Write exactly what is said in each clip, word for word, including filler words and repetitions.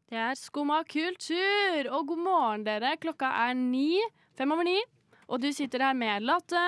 Det er Skumma kultur, og god morgen dere. Klokka er ni, fem over ni, og du sitter her med Latte.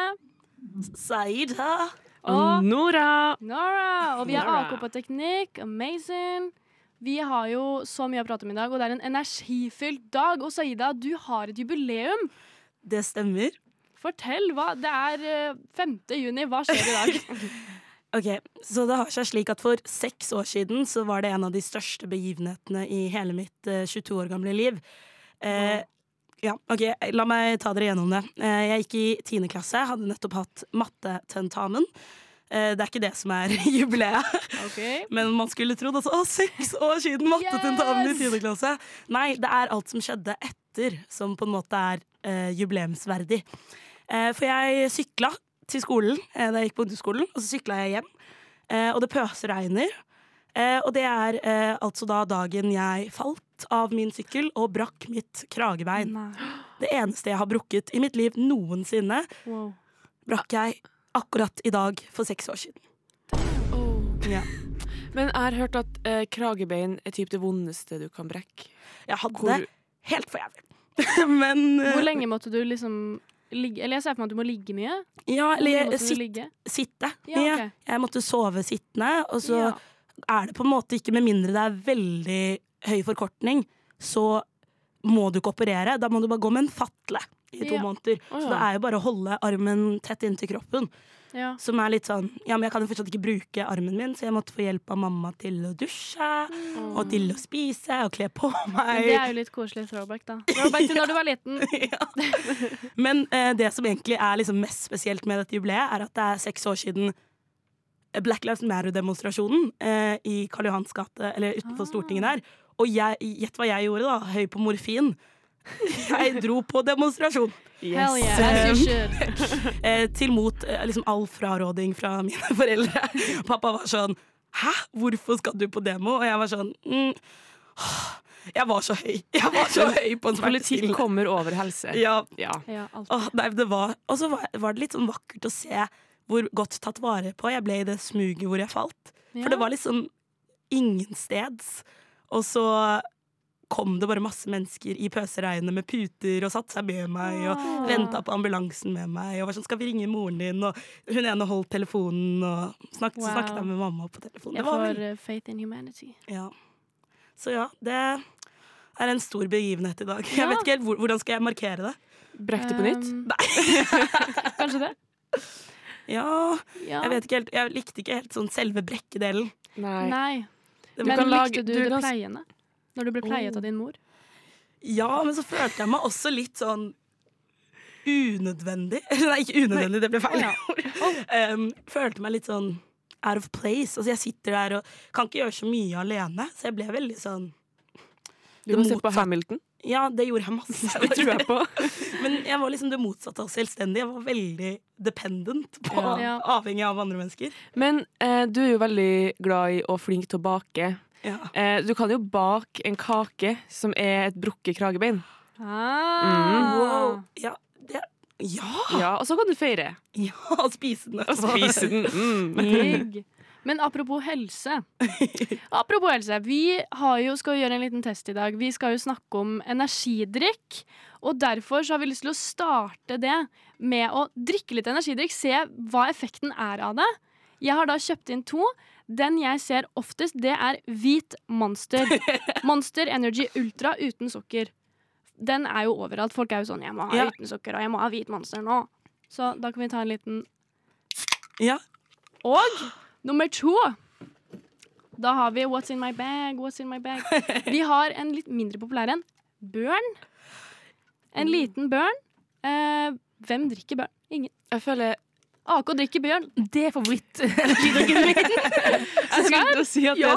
Saida. Og Nora. Nora. Og vi har Nora. A K på teknikk, amazing. Vi har jo så mye å prate om i dag, og det er en energifylt dag. Og Saida, du har et jubileum. Det stemmer. Fortell, hva? Det er eh, femte juni, hva skjer i dag? Ok, så det har seg slik at for seks år siden så var det en av de største begivenhetene i hele mitt eh, tjueto år gamle liv. Eh, ja, ok, la meg ta dere gjennom det. Eh, jeg gikk i tiende klasse, hadde nettopp hatt mattetentamen. Eh, det er ikke det som er jubileet, Okay. men man skulle trodd altså, å, seks år siden mattetentamen Yes! i tiende klasse. Nei, det er alt som skjedde etter som på en måte er eh, jubileumsverdig. Eh, for jeg sykla til skolen eh, da jeg gikk på ungdomsskolen, og så sykla jeg hjem. Eh, og det pøsregner. Eh, og det er eh, altså da dagen jeg falt av min sykkel og brakk mitt kragebein. Nei. Det eneste jeg har brukket i mitt liv noensinne, Wow. brakk jeg akkurat i dag for seks år siden. Oh. Ja. Men jeg har hørt at eh, kragebein er typ det vondeste du kan brekke. Jeg hadde Hvor- det helt for jævlig. Men eh, Hvor lenge måtte du liksom ligge? Eller jeg ser for meg at du må ligge mye. ja, Hvor eller mye jeg, måtte du sitt, ligge? sitte. Ja, Ja, ok. jeg måtte sove sittende, og så Ja. er det på en måte ikke, med mindre det er veldig høy forkortning, så må du ikke operere. Da må du bare gå med en fatle i to Ja. måneder. Å, Så ja. det er jo bare å holde armen tett inntil kroppen. Ja. Som er litt sånn, ja, men jeg kan jo fortsatt ikke bruke armen min, så jeg måtte få hjelp av mamma til å dusje, og til å spise, og kle på Men meg. det er jo litt koselig throwback, da. Throwback til når du var liten. Men eh, det som egentlig er liksom mest spesielt med dette jubileet, er at det er seks år siden Black Lives Matter-demonstrasjonen eh, i Karl Johans gate, eller utenfor Ah. Stortinget der. Og jeg, gjett hva jeg gjorde da, høy på morfin. Jeg dro på demonstrasjon. Hell yeah, as you should. Eh, til mot eh, liksom all fraråding fra mine foreldre. Pappa var sånn, hæ? Hvorfor skal du på demo? Og jeg var sånn, mm, jeg var så høy. Jeg var så høy på en Politikk smertestillende. kommer over helse. Ja, Ja. Ja, alt. Åh, nei, det var, og så var, var det litt sånn vakkert å se hvor godt tatt vare på jeg ble i det smuget hvor jeg falt. Ja. For det var liksom ingensteds. Og så kom det bare masse mennesker i pøseregnet med puter og satte seg med meg og Åh. venta på ambulansen med meg. Og var sånn, skal vi ringe moren din? Og hun ene holdt telefonen, og snakket, så Wow. snakket jeg med mamma på telefonen. Jeg Det var får vel, eh, faith in humanity. ja. Så ja, det er en stor begivenhet i dag. Ja. Jeg vet ikke helt, hvor- Hvordan skal jeg markere det? Brekk det på nytt. Um, Kanskje det? Ja, Ja. jeg vet ikke helt, jeg likte ikke helt sånn selve brekkedelen. Nei. Nei. Det Men var, kan lage- likte du, du det kan- pleiende? Når du ble pleiet av din mor? ja, men så følte jeg meg også litt sånn unødvendig. Nei, ikke unødvendig, det ble feil. Å, um, følte meg litt sånn out of place. Altså, jeg sitter der og kan ikke gjøre så mye alene, så jeg ble veldig sånn Du Det må se på motsatte. Hamilton. Ja, det gjorde jeg masse. Det tror jeg på. Men jeg var liksom det motsatte av selvstendig. Jeg var veldig dependent på, Ja. Ja. avhengig av andre mennesker. Men eh, du er jo veldig glad i og flink til å bake. Ja. Eh, du kan jo bake en kake som er et brukket kragebein. Ah. Wow. Ja, det, ja. Ja, og så kan du feire. ja, og spise den. Og spise den. Mm. Digg. Men apropos helse. Apropos helse. Vi har jo, skal jo gjøre en liten test i dag. Vi skal jo snakke om energidrikk. Og derfor så har vi lyst til å starte det med å drikke litt energidrikk. Se hva effekten er av det. Jeg har da kjøpt inn to. Den jeg ser oftest, det er hvit Monster. Monster Energy Ultra uten sukker. Den er jo overalt. Folk er jo sånn, jeg må ha Ja. uten sukker, og jeg må ha hvit Monster nå. Så da kan vi ta en liten Ja. Og nummer to, da har vi What's in my bag, what's in my bag. Vi har en litt mindre populær en. Børn. En liten børn. Eh, hvem drikker børn? Ingen. Jeg føler A K drikker børn. Det er favoritt-energidrikken min. Jeg skulle til å si at det Ja.